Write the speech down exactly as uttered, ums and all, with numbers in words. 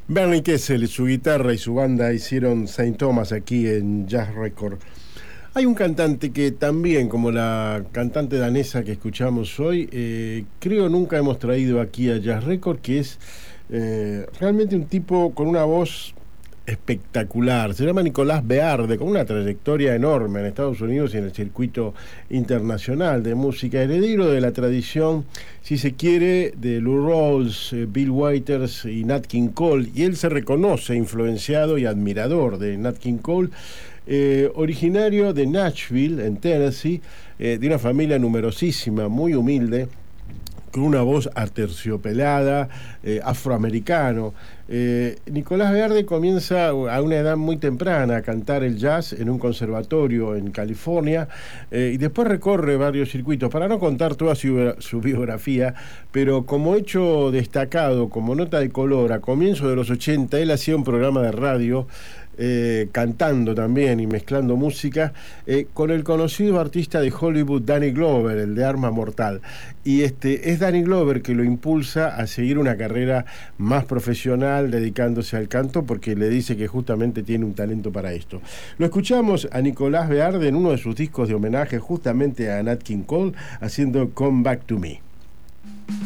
Bernie Kessel, su guitarra y su banda hicieron Saint Thomas aquí en Jazz Record. Hay un cantante que también, como la cantante danesa que escuchamos hoy, eh, creo nunca hemos traído aquí a Jazz Record, que es eh, realmente un tipo con una voz espectacular. Se llama Nicolás Bearde, con una trayectoria enorme en Estados Unidos y en el circuito internacional de música, heredero de la tradición, si se quiere, de Lou Rawls, eh, Bill Withers y Nat King Cole, y él se reconoce influenciado y admirador de Nat King Cole. Eh, originario de Nashville, en Tennessee, eh, de una familia numerosísima, muy humilde, con una voz aterciopelada, eh, afroamericano. Eh, Nicolás Bearde comienza a una edad muy temprana a cantar el jazz en un conservatorio en California, eh, y después recorre varios circuitos, para no contar toda su, su biografía, pero como hecho destacado, como nota de color, a comienzos de los ochenta, él hacía un programa de radio Eh, cantando también y mezclando música eh, con el conocido artista de Hollywood Danny Glover, el de Arma Mortal, y este es Danny Glover que lo impulsa a seguir una carrera más profesional dedicándose al canto, porque le dice que justamente tiene un talento para esto. Lo escuchamos a Nicolás Bearde en uno de sus discos de homenaje justamente a Nat King Cole, haciendo Come Back to Me.